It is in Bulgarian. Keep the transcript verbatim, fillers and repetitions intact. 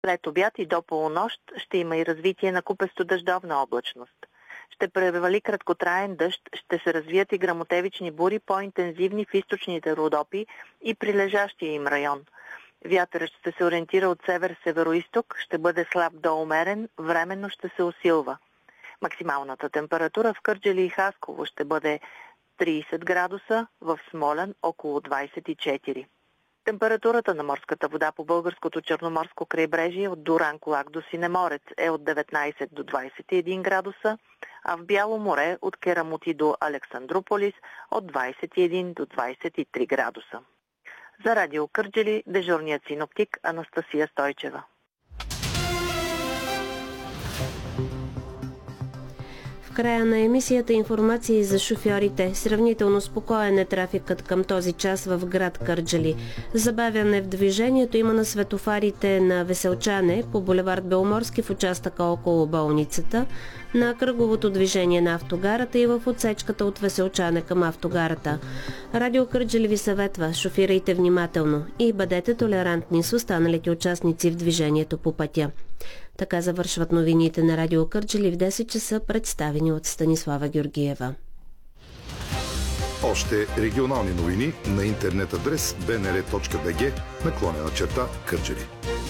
След обяд и до полунощ ще има и развитие на купесто-дъждовна облачност. Ще превали краткотраен дъжд, ще се развият и гръмотевични бури, по-интензивни в източните Родопи и прилежащия им район. Вятърът ще се ориентира от север-североизток, ще бъде слаб до умерен, временно ще се усилва. Максималната температура в Кърджали и Хасково ще бъде трийсет градуса, в Смолян около двайсет и четири. Температурата на морската вода по българското черноморско крайбрежие от Дуранкулак до Синеморец е от деветнайсет до двайсет и един градуса, а в Бяло море от Керамути до Александрополис от двайсет и един до двайсет и три градуса. За Радио Кърджали, дежурният синоптик Анастасия Стойчева. В края на емисията информации за шофьорите. Сравнително спокоен е трафикът към този час в град Кърджали. Забавяне в движението има на светофарите на Веселчане по булевард Беломорски в участъка около болницата, на кръговото движение на автогарата и в отсечката от Веселчане към автогарата. Радио Кърджали ви съветва: шофирайте внимателно и бъдете толерантни с останалите участници в движението по пътя. Така завършват новините на Радио Кърджали в десет часа, представени от Станислава Георгиева. Още регионални новини на интернет адрес б н р точка б г наклонена черта Кърджали.